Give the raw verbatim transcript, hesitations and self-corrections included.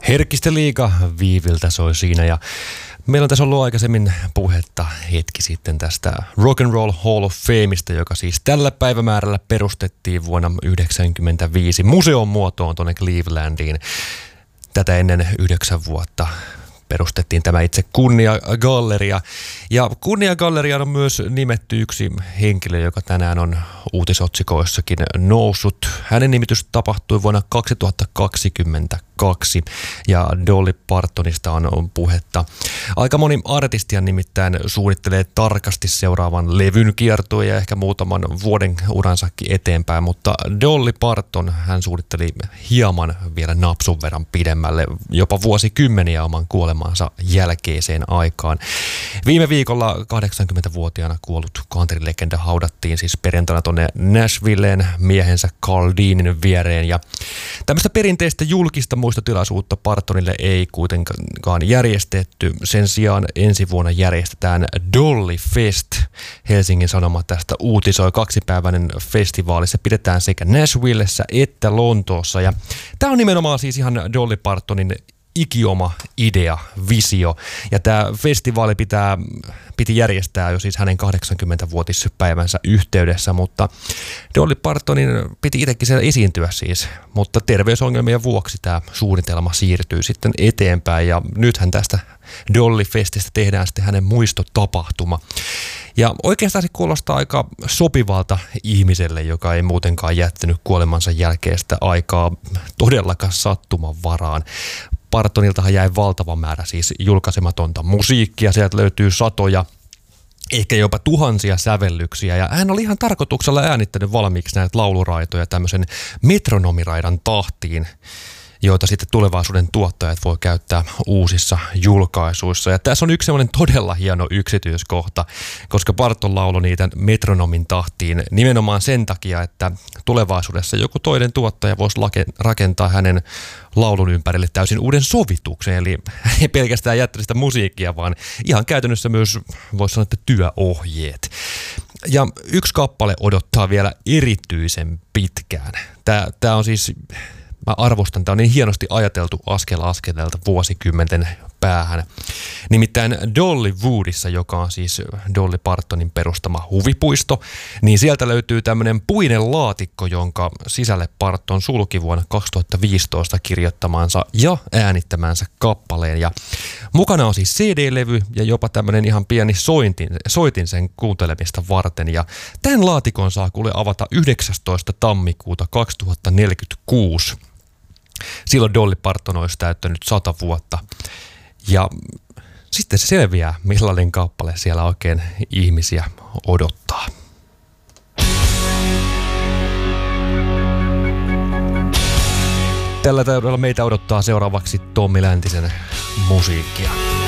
Herkistä liiga Viiviltä soi siinä ja meillä on tässä ollut aikaisemmin puhetta hetki sitten tästä Rock and Roll Hall of Fameista, joka siis tällä päivämäärällä perustettiin vuonna yhdeksänkymmentäviisi museon muotoon tuonne Clevelandiin. Tätä ennen yhdeksän vuotta perustettiin tämä itse kunniagalleria. Ja kunniagalleriaan on myös nimetty yksi henkilö, joka tänään on uutisotsikoissakin noussut. Hänen nimitys tapahtui vuonna kaksituhattakaksikymmentäkaksi ja Dolly Partonista on puhetta. Aika moni artistia nimittäin suunnittelee tarkasti seuraavan levyn kiertueen ja ehkä muutaman vuoden uransakin eteenpäin, mutta Dolly Parton hän suunnitteli hieman vielä napsun verran pidemmälle, jopa vuosikymmeniä oman kuolemansa jälkeiseen aikaan. Viime viikolla kahdeksankymmentävuotiaana kuollut country-legenda haudattiin siis perjantaina tuonne Nashvilleen miehensä Carl Deanin viereen ja tämmöistä perinteistä julkista muistotilaisuutta Partonille ei kuitenkaan järjestetty. Sen sijaan ensi vuonna järjestetään Dolly Fest. Helsingin Sanomat tästä uutisoi. Kaksipäiväinen festivaali. Se pidetään sekä Nashvillessä että Lontoossa. Ja tämä on nimenomaan siis ihan Dolly Partonin ikioma idea, visio. Ja tämä festivaali pitää, piti järjestää jo siis hänen kahdeksankymmentävuotispäivänsä yhteydessä, mutta Dolly Partonin piti itsekin siellä esiintyä siis. Mutta terveysongelmien vuoksi tämä suunnitelma siirtyy sitten eteenpäin ja nythän tästä Dolly Festistä tehdään sitten hänen muistotapahtuma. Ja oikeastaan se kuulostaa aika sopivalta ihmiselle, joka ei muutenkaan jättänyt kuolemansa jälkeistä aikaa todellakaan sattuman varaan. Partoniltahan jäi valtava määrä siis julkaisematonta musiikkia, sieltä löytyy satoja, ehkä jopa tuhansia sävellyksiä ja hän oli ihan tarkoituksella äänittänyt valmiiksi näitä lauluraitoja tämmöisen metronomiraidan tahtiin, joita sitten tulevaisuuden tuottajat voi käyttää uusissa julkaisuissa. Ja tässä on yksi semmoinen todella hieno yksityiskohta, koska Parton lauloi niitä metronomin tahtiin nimenomaan sen takia, että tulevaisuudessa joku toinen tuottaja voisi rakentaa hänen laulun ympärille täysin uuden sovituksen. Eli hän ei pelkästään jättänyt sitä musiikkia, vaan ihan käytännössä myös voisi sanoa, että työohjeet. Ja yksi kappale odottaa vielä erityisen pitkään. Tämä, tämä on siis... Mä arvostan, tämä on niin hienosti ajateltu askel askeleelta vuosikymmenten päähän. Nimittäin Dollywoodissa, joka on siis Dolly Partonin perustama huvipuisto, niin sieltä löytyy tämmöinen puinen laatikko, jonka sisälle Parton sulki vuonna kaksituhattaviisitoista kirjoittamansa ja äänittämänsä kappaleen. Ja mukana on siis C D-levy ja jopa tämmöinen ihan pieni soitin, soitin sen kuuntelemista varten. Ja tämän laatikon saa kuule avata yhdeksästoista tammikuuta kaksituhattaneljäkymmentäkuusi. Silloin Dolly Parton olisi täyttänyt sata vuotta. Ja sitten se selviää, millainen kappale siellä oikein ihmisiä odottaa. Tällä tavalla meitä odottaa seuraavaksi Tommi Läntisen musiikkia.